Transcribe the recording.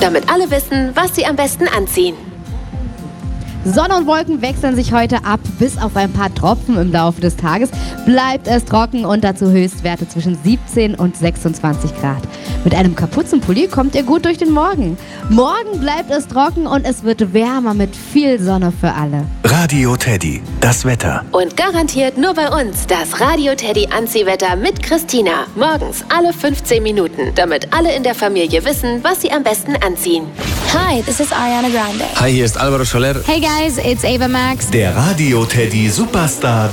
damit alle wissen, was sie am besten anziehen. Sonne und Wolken wechseln sich heute ab. Bis auf ein paar Tropfen im Laufe des Tages bleibt es trocken und dazu Höchstwerte zwischen 17 und 26 Grad. Mit einem Kapuzenpulli kommt ihr gut durch den Morgen. Morgen bleibt es trocken und es wird wärmer mit viel Sonne für alle. Radio Teddy, das Wetter. Und garantiert nur bei uns das Radio Teddy Anziehwetter mit Christina. Morgens alle 15 Minuten, damit alle in der Familie wissen, was sie am besten anziehen. Hi, this is Ariana Grande. Hi, hier ist Alvaro Soler. Hey guys, it's Ava Max. Der Radio Teddy Superstar